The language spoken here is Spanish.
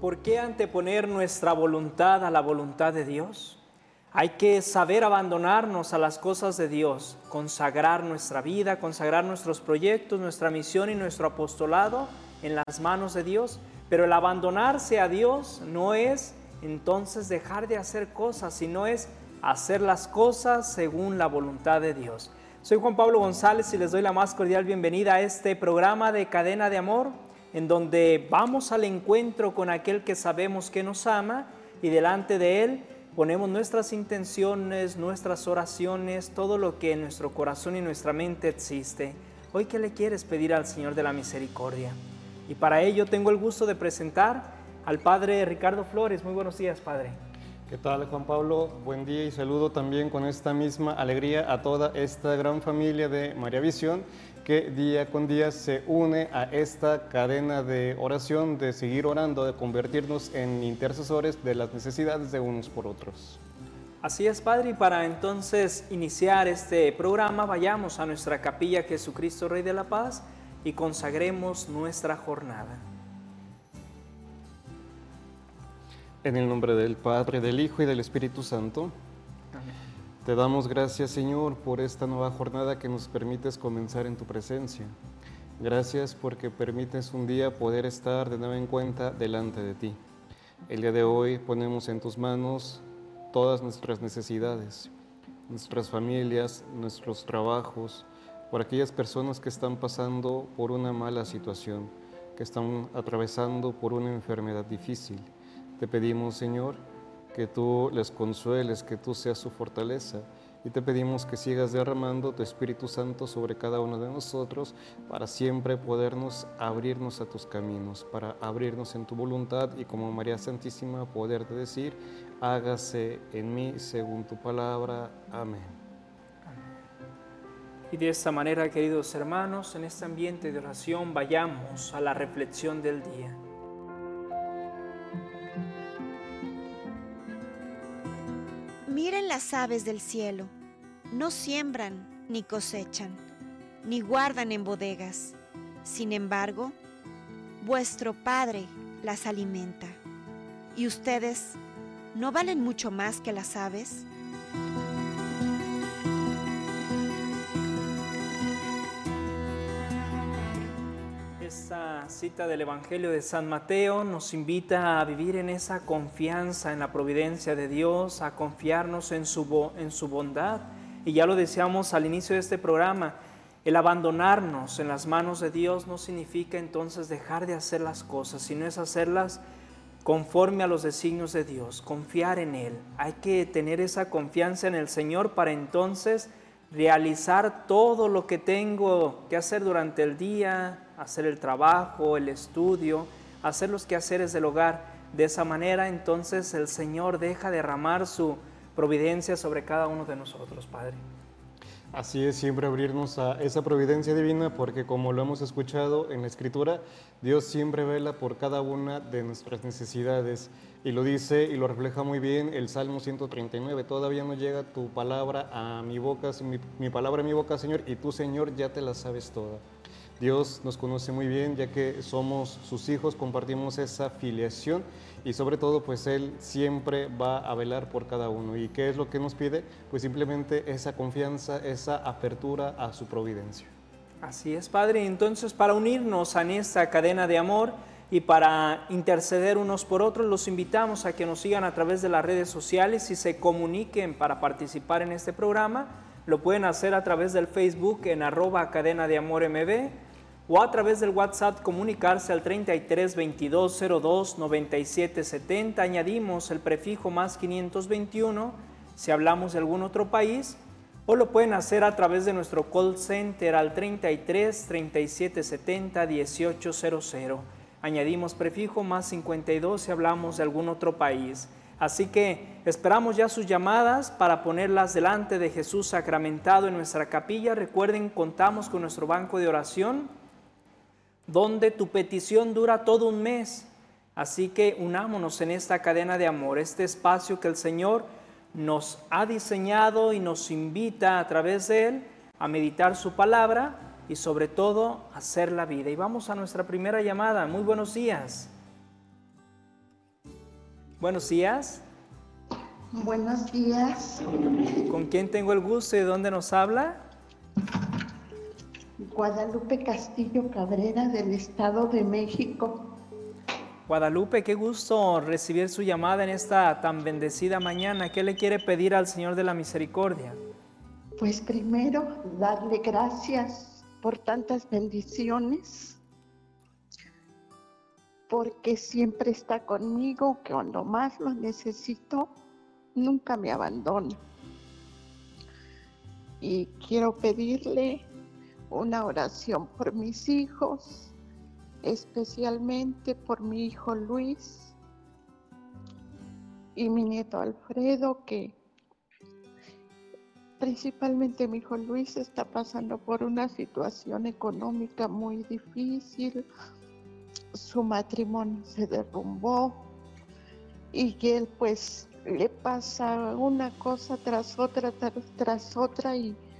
¿por qué anteponer nuestra voluntad a la voluntad de Dios? Hay que saber abandonarnos a las cosas de Dios, consagrar nuestra vida, consagrar nuestros proyectos, nuestra misión y nuestro apostolado en las manos de Dios. Pero el abandonarse a Dios no es entonces dejar de hacer cosas, sino es hacer las cosas según la voluntad de Dios. Soy Juan Pablo González y les doy la más cordial bienvenida a este programa de Cadena de Amor, en donde vamos al encuentro con aquel que sabemos que nos ama y delante de Él ponemos nuestras intenciones, nuestras oraciones, todo lo que en nuestro corazón y nuestra mente existe. Hoy, ¿qué le quieres pedir al Señor de la Misericordia? Y para ello tengo el gusto de presentar al Padre Ricardo Flores. Muy buenos días, Padre. ¿Qué tal, Juan Pablo? Buen día y saludo también con esta misma alegría a toda esta gran familia de María Visión que día con día se une a esta cadena de oración, de seguir orando, de convertirnos en intercesores de las necesidades de unos por otros. Así es, Padre, y para entonces iniciar este programa, vayamos a nuestra capilla Jesucristo Rey de la Paz y consagremos nuestra jornada. En el nombre del Padre, del Hijo y del Espíritu Santo. Amén. Te damos gracias, Señor, por esta nueva jornada que nos permites comenzar en tu presencia. Gracias porque permites un día poder estar de nuevo en cuenta delante de ti. El día de hoy ponemos en tus manos todas nuestras necesidades, nuestras familias, nuestros trabajos, por aquellas personas que están pasando por una mala situación, que están atravesando por una enfermedad difícil. Te pedimos, Señor, que tú les consueles, que tú seas su fortaleza, y te pedimos que sigas derramando tu Espíritu Santo sobre cada uno de nosotros para siempre podernos abrirnos a tus caminos, para abrirnos en tu voluntad y como María Santísima poderte decir, hágase en mí según tu palabra. Amén. Y de esta manera, queridos hermanos, en este ambiente de oración vayamos a la reflexión del día. Miren las aves del cielo, no siembran ni cosechan, ni guardan en bodegas. Sin embargo, vuestro Padre las alimenta. ¿Y ustedes no valen mucho más que las aves? Esta cita del Evangelio de San Mateo nos invita a vivir en esa confianza en la providencia de Dios, a confiarnos en su bondad. Y ya lo decíamos al inicio de este programa, el abandonarnos en las manos de Dios no significa entonces dejar de hacer las cosas, sino es hacerlas conforme a los designios de Dios, confiar en Él. Hay que tener esa confianza en el Señor para entonces realizar todo lo que tengo que hacer durante el día, hacer el trabajo, el estudio, hacer los quehaceres del hogar. De esa manera entonces el Señor deja derramar su providencia sobre cada uno de nosotros, Padre. Así es, siempre abrirnos a esa providencia divina porque como lo hemos escuchado en la Escritura, Dios siempre vela por cada una de nuestras necesidades y lo dice y lo refleja muy bien el Salmo 139, todavía no llega tu palabra a mi boca, mi palabra a mi boca, Señor, y tú, Señor, ya te la sabes toda. Dios nos conoce muy bien, ya que somos sus hijos, compartimos esa filiación y sobre todo, pues Él siempre va a velar por cada uno. ¿Y qué es lo que nos pide? Pues simplemente esa confianza, esa apertura a su providencia. Así es, Padre. Entonces, para unirnos en esta cadena de amor y para interceder unos por otros, los invitamos a que nos sigan a través de las redes sociales y se comuniquen para participar en este programa. Lo pueden hacer a través del Facebook en @cadenadeamormb o a través del WhatsApp comunicarse al 33 22 02 97 70. Añadimos el prefijo más 521 si hablamos de algún otro país, o lo pueden hacer a través de nuestro call center al 33 37 70 1800. Añadimos prefijo más 52 si hablamos de algún otro país. Así que esperamos ya sus llamadas para ponerlas delante de Jesús sacramentado en nuestra capilla. Recuerden, contamos con nuestro banco de oración, donde tu petición dura todo un mes. Así que unámonos en esta cadena de amor, este espacio que el Señor nos ha diseñado y nos invita a través de Él a meditar su palabra y sobre todo a hacer la vida. Y vamos a nuestra primera llamada. Muy buenos días. Buenos días. Buenos días, ¿Con quién tengo el gusto y de dónde nos habla? Guadalupe Castillo Cabrera del Estado de México. Guadalupe, qué gusto recibir su llamada en esta tan bendecida mañana. ¿Qué le quiere pedir al Señor de la Misericordia? Pues primero, darle gracias por tantas bendiciones, porque siempre está conmigo, que cuando más lo necesito, nunca me abandona. Y quiero pedirle una oración por mis hijos, especialmente por mi hijo Luis y mi nieto Alfredo, que principalmente mi hijo Luis está pasando por una situación económica muy difícil. Su matrimonio se derrumbó y que él pues le pasa una cosa tras otra y